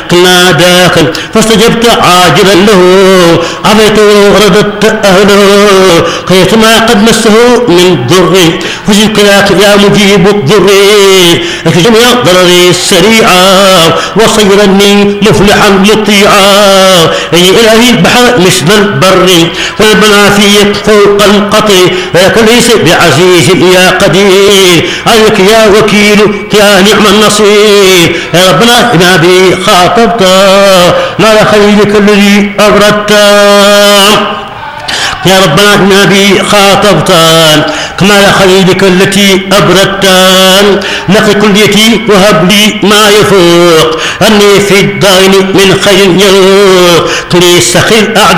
كنا داخل فاستجبت عاجلا له عفيت ورددت أهله كيفما قد مسه من ضر فشكراك يا مجيب الضر اكف جميع ضرري السريعة وصيرني مفلحا مطيعا أي إلهي البحر مثل البر والبنا فيك فوق القطر ولكن ليس بعزيز يا قدير عليك يا وكيل يا نعم النصير يا ربنا بما بي خاطبت ما خيرك الذي أبردت يا ربنا بما بي خاطبتان كمال خليلك التي أبردتان نقي كليتي وهب لي ما يفوق أني في الدين من خير يروق لي سخي الأعداء